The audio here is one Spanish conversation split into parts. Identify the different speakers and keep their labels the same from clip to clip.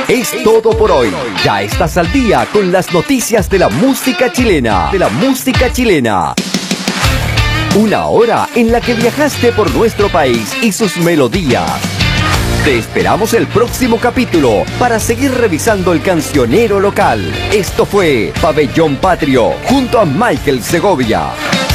Speaker 1: Es todo por hoy. Ya estás al día con las noticias de la música chilena. Una hora en la que viajaste por nuestro país y sus melodías. Te esperamos el próximo capítulo para seguir revisando el cancionero local. Esto fue Pabellón Patrio junto a Michael Segovia.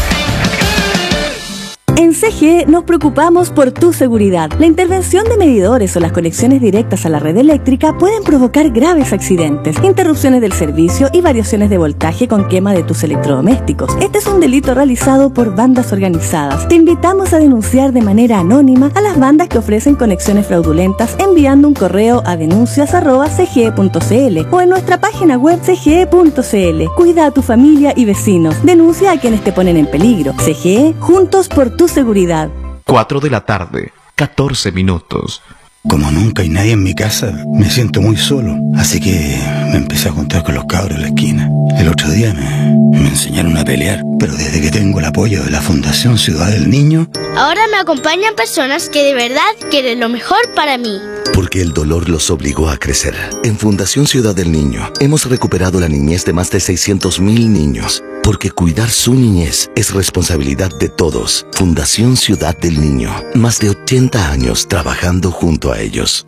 Speaker 2: En CGE nos preocupamos por tu seguridad. La intervención de medidores o las conexiones directas a la red eléctrica pueden provocar graves accidentes, interrupciones del servicio y variaciones de voltaje con quema de tus electrodomésticos. Este es un delito realizado por bandas organizadas. Te invitamos a denunciar de manera anónima a las bandas que ofrecen conexiones fraudulentas enviando un correo a denuncias@cge.cl o en nuestra página web cge.cl. Cuida a tu familia y vecinos. Denuncia a quienes te ponen en peligro. CGE, juntos por tu seguridad.
Speaker 3: 4 de la tarde, 14 minutos.
Speaker 4: Como nunca hay nadie en mi casa, me siento muy solo. Así que me empecé a juntar con los cabros en la esquina. El otro día me enseñaron a pelear. Pero desde que tengo el apoyo de la Fundación Ciudad del Niño,
Speaker 5: ahora me acompañan personas que de verdad quieren lo mejor para mí.
Speaker 6: Porque el dolor los obligó a crecer. En Fundación Ciudad del Niño hemos recuperado la niñez de más de 600,000 niños. Porque cuidar su niñez es responsabilidad de todos. Fundación Ciudad del Niño. Más de 80 años trabajando junto a ellos.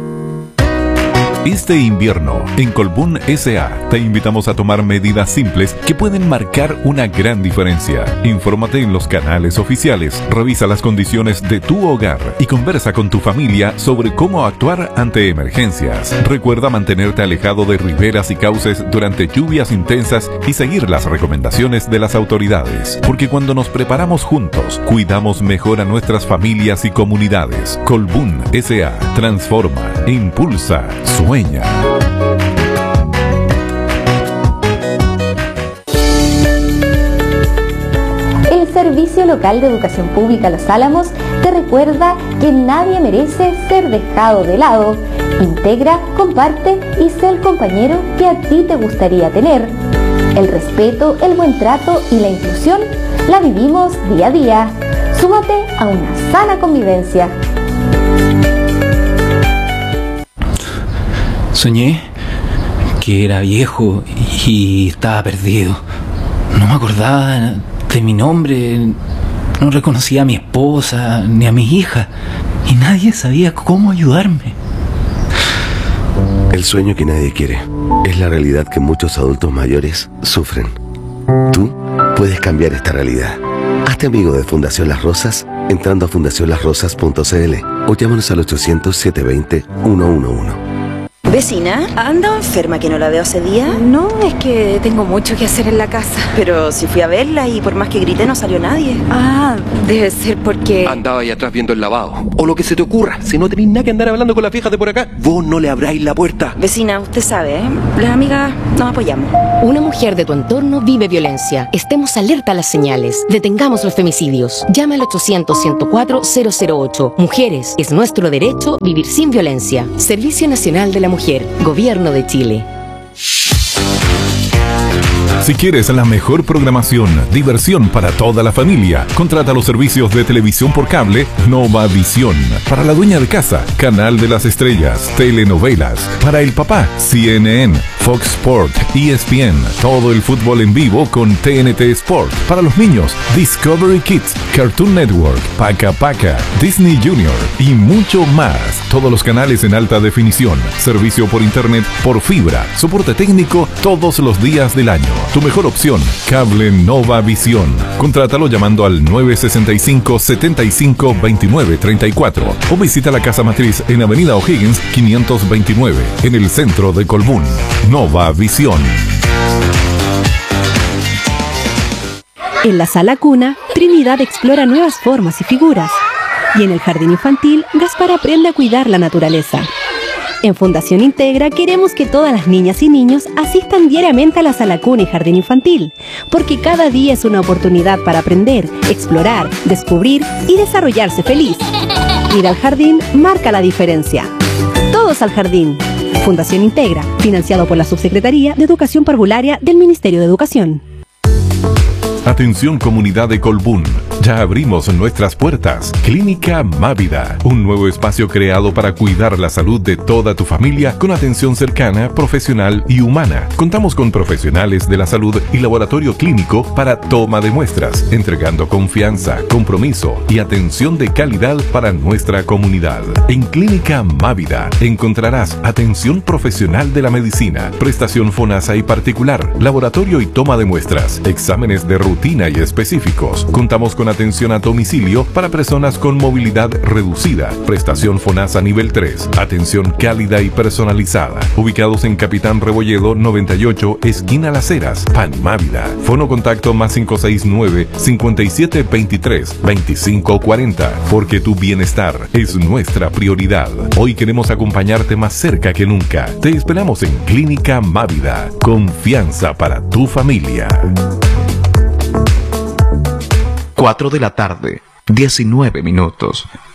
Speaker 7: Este invierno, en Colbún S.A., te invitamos a tomar medidas simples que pueden marcar una gran diferencia. Infórmate en los canales oficiales, revisa las condiciones de tu hogar y conversa con tu familia sobre cómo actuar ante emergencias. Recuerda mantenerte alejado de riberas y cauces durante lluvias intensas y seguir las recomendaciones de las autoridades. Porque cuando nos preparamos juntos, cuidamos mejor a nuestras familias y comunidades. Colbún S.A. transforma, impulsa, sueña.
Speaker 8: El Servicio Local de Educación Pública Los Álamos te recuerda que nadie merece ser dejado de lado. Integra, comparte y sé el compañero que a ti te gustaría tener. El respeto, el buen trato y la inclusión la vivimos día a día. Súmate a una sana convivencia.
Speaker 9: Soñé que era viejo y estaba perdido. No me acordaba de mi nombre, no reconocía a mi esposa ni a mis hijas y nadie sabía cómo ayudarme.
Speaker 6: El sueño que nadie quiere es la realidad que muchos adultos mayores sufren. Tú puedes cambiar esta realidad. Hazte amigo de Fundación Las Rosas entrando a fundacionlasrosas.cl o llámanos al 800-720-111.
Speaker 10: Vecina, ¿ha andado enferma que no la veo hace días?
Speaker 11: No, es que tengo mucho que hacer en la casa.
Speaker 10: Pero si fui a verla y por más que grité no salió nadie.
Speaker 11: Ah, debe ser porque...
Speaker 3: andaba ahí atrás viendo el lavado. O lo que se te ocurra. Si no tenéis nada que andar hablando con las viejas de por acá, vos no le abráis la puerta.
Speaker 10: Vecina, usted sabe, ¿eh? Las amigas nos apoyamos.
Speaker 12: Una mujer de tu entorno vive violencia. Estemos alerta a las señales. Detengamos los femicidios. Llama al 800-104-008. Mujeres, es nuestro derecho vivir sin violencia. Servicio Nacional de la Mujer. Gobierno de Chile.
Speaker 7: Si quieres la mejor programación, diversión para toda la familia, contrata los servicios de televisión por cable Nova Visión. Para la dueña de casa, Canal de las Estrellas, telenovelas. Para el papá, CNN, Fox Sport, ESPN, todo el fútbol en vivo con TNT Sport. Para los niños, Discovery Kids, Cartoon Network, Paca Paca, Disney Junior y mucho más. Todos los canales en alta definición, servicio por internet, por fibra, soporte técnico todos los días del año. Tu mejor opción, Cable Nova Visión. Contrátalo llamando al 965-75-29-34 o visita la casa matriz en Avenida O'Higgins 529 en el centro de Colbún. Nova Visión.
Speaker 13: En la sala cuna, Trinidad explora nuevas formas y figuras. Y en el jardín infantil, Gaspar aprende a cuidar la naturaleza. En Fundación Integra queremos que todas las niñas y niños asistan diariamente a la sala cuna y jardín infantil, porque cada día es una oportunidad para aprender, explorar, descubrir y desarrollarse feliz. Ir al jardín marca la diferencia. Todos al jardín. Fundación Integra, financiado por la Subsecretaría de Educación Parvularia del Ministerio de Educación.
Speaker 7: Atención comunidad de Colbún. Ya abrimos nuestras puertas. Clínica Mávida, un nuevo espacio creado para cuidar la salud de toda tu familia con atención cercana, profesional y humana. Contamos con profesionales de la salud y laboratorio clínico para toma de muestras, entregando confianza, compromiso y atención de calidad para nuestra comunidad. En Clínica Mávida encontrarás atención profesional de la medicina, prestación FONASA y particular, laboratorio y toma de muestras, exámenes de rutina y específicos. Contamos con atención a domicilio para personas con movilidad reducida, prestación FONASA nivel 3, atención cálida y personalizada. Ubicados en Capitán Rebolledo 98, esquina Las Heras, Pan Mávida. Fono contacto más 569-5723-2540, porque tu bienestar es nuestra prioridad. Hoy queremos acompañarte más cerca que nunca. Te esperamos en Clínica Mávida. Confianza para tu familia.
Speaker 14: 4 de la tarde, 19 minutos.